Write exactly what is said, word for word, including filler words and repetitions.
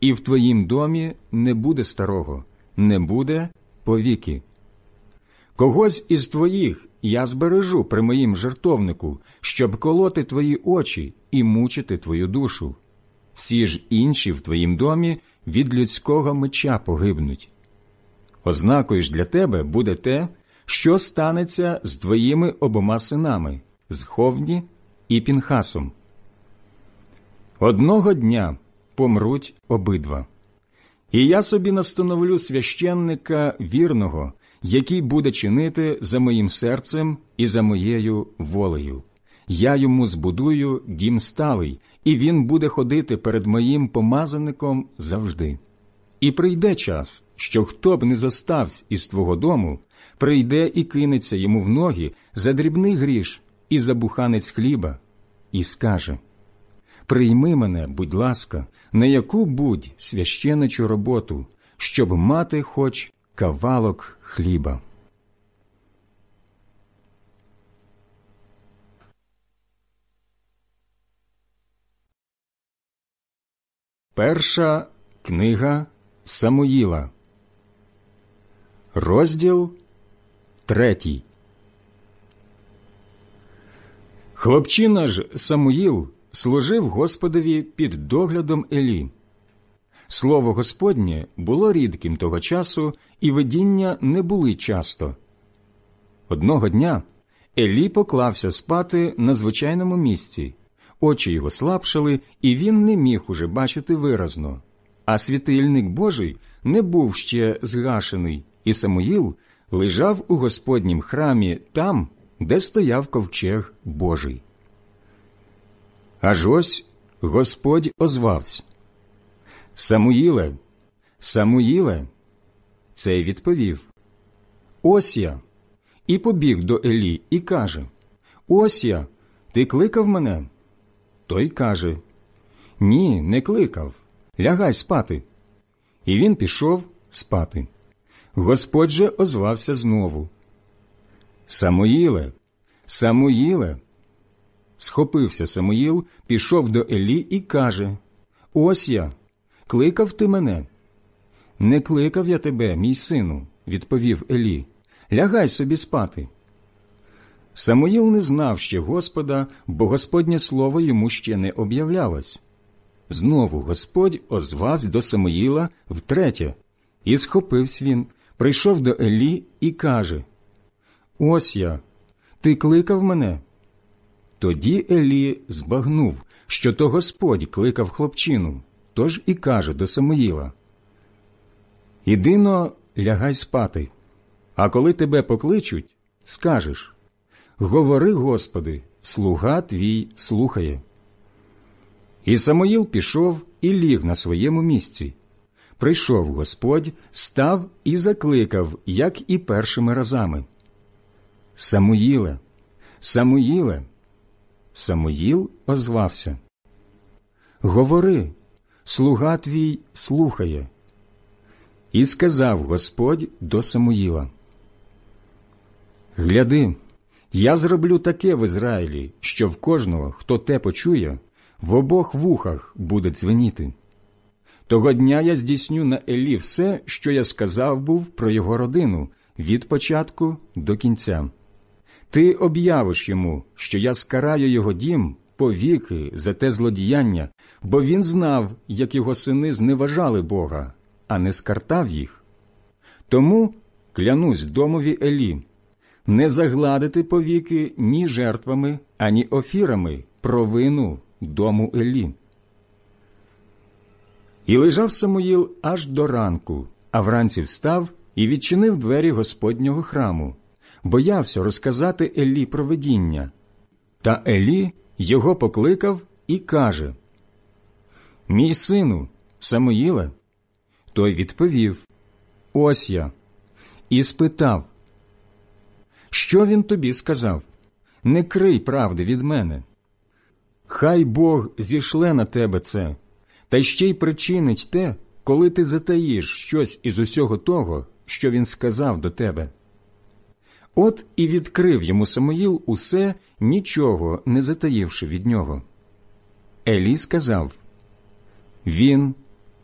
і в твоїм домі не буде старого, не буде повіки. Когось із твоїх я збережу при моїм жертовнику, щоб колоти твої очі і мучити твою душу. Всі ж інші в твоїм домі від людського меча погибнуть. Ознакою ж для тебе буде те, що станеться з твоїми обома синами, з Ховні і Пінхасом. Одного дня помруть обидва. І я собі настановлю священника вірного, який буде чинити за моїм серцем і за моєю волею. Я йому збудую дім сталий, і він буде ходити перед моїм помазаником завжди. І прийде час, що хто б не зостався із твого дому, прийде і кинеться йому в ноги за дрібний гріш і за буханець хліба, і скаже: «Прийми мене, будь ласка, на яку-будь священичу роботу, щоб мати хоч кавалок хліба». Перша книга Самуїла, розділ третій. Хлопчина ж Самуїл служив Господові під доглядом Елі. Слово Господнє було рідким того часу, і видіння не були часто. Одного дня Елі поклався спати на звичайному місці. Очі його слабшали, і він не міг уже бачити виразно. А світильник Божий не був ще згашений, і Самуїл лежав у Господнім храмі там, де стояв ковчег Божий. Аж ось Господь озвався: «Самуїле, Самуїле!» Цей відповів: «Ось я!» І побіг до Елі і каже: «Ось я! Ти кликав мене?» Той каже: «Ні, не кликав. Лягай спати». І він пішов спати. Господь же озвався знову: «Самуїле, Самуїле!» Схопився Самуїл, пішов до Елі і каже: «Ось я! Кликав ти мене?» «Не кликав я тебе, мій сину», – відповів Елі. «Лягай собі спати». Самуїл не знав ще Господа, бо Господнє слово йому ще не об'являлось. Знову Господь озвався до Самуїла втретє, і схопився він, прийшов до Елі і каже: «Ось я! Ти кликав мене?» Тоді Елі збагнув, що то Господь кликав хлопчину, тож і каже до Самуїла: «Іди-но, лягай спати, а коли тебе покличуть, скажеш: говори, Господи, слуга твій слухає». І Самуїл пішов і ліг на своєму місці. Прийшов Господь, став і закликав, як і першими разами: «Самуїле, Самуїле!» Самуїл озвався: «Говори, слуга твій слухає». І сказав Господь до Самуїла: «Гляди, я зроблю таке в Ізраїлі, що в кожного, хто те почує, в обох вухах буде дзвеніти. Того дня я здійсню на Елі все, що я сказав був про його родину, від початку до кінця. Ти об'явиш йому, що я скараю його дім повіки за те злодіяння, бо він знав, як його сини зневажали Бога, а не скартав їх. Тому клянусь домові Елі, не загладити повіки ні жертвами, ані офірами провину дому Елі». І лежав Самуїл аж до ранку, а вранці встав і відчинив двері Господнього храму. Боявся розказати Елі про видіння. Та Елі його покликав і каже: «Мій сину, Самуїле?» Той відповів: «Ось я». І спитав: «Що він тобі сказав? Не крий правди від мене. Хай Бог зішле на тебе це, та ще й причинить те, коли ти затаїш щось із усього того, що він сказав до тебе». От і відкрив йому Самуїл усе, нічого не затаївши від нього. Елі сказав: «Він